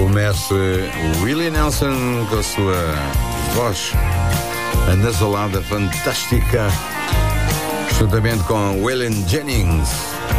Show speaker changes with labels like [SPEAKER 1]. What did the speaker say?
[SPEAKER 1] O mestre Willie Nelson com a sua voz anasalada fantástica, juntamente com Waylon Jennings.